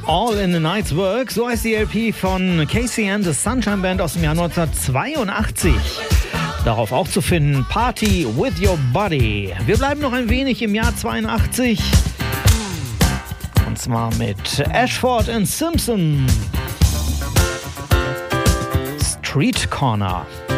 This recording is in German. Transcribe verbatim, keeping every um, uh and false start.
All in the Night's Work, so heißt die L P von Casey and the Sunshine Band aus dem Jahr neunzehnhundertzweiundachtzig. Darauf auch zu finden, Party with Your Body. Wir bleiben noch ein wenig im Jahr zweiundachtzig. Und zwar mit Ashford and Simpson. Street Corner.